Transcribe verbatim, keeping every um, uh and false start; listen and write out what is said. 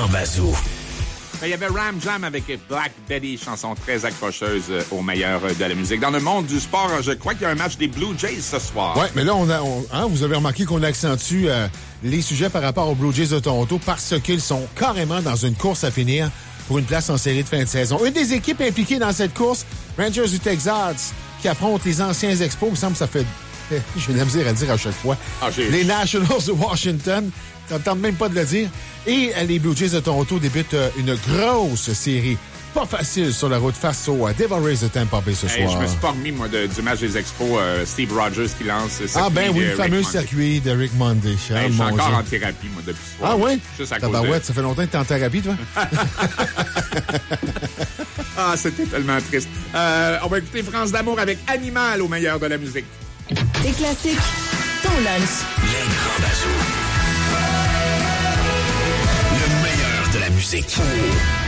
grands bazous. Il y avait Ram Jam avec Black Betty, chanson très accrocheuse au meilleur de la musique. Dans le monde du sport, je crois qu'il y a un match des Blue Jays ce soir. Oui, mais là, on a, on, hein, vous avez remarqué qu'on accentue euh, les sujets par rapport aux Blue Jays de Toronto parce qu'ils sont carrément dans une course à finir pour une place en série de fin de saison. Une des équipes impliquées dans cette course, Rangers du Texas, qui affrontent les anciens Expos, il me semble que ça fait... J'ai de la misère à dire à chaque fois. Ah, les Nationals de Washington, ça ne tente même pas de le dire. Et les Blue Jays de Toronto débutent une grosse série. Pas facile sur la route face aux Devil Rays de Tampa Bay ce hey, soir. Je me suis pas remis, moi, de, du match des Expos. Euh, Steve Rogers qui lance... Ah ben oui, le fameux Monday. circuit de Rick Monday. Hey, Ah, je suis mon encore Dieu. en thérapie, moi, depuis ce soir. Ah oui? Juste à cause Tabarouette, de... ça fait longtemps que t'es en thérapie, toi? Ah, c'était tellement triste. Euh, on va écouter France d'amour avec Animal au meilleur de la musique. Des classiques, ton lunch. Les grands bazous. Le meilleur de la musique.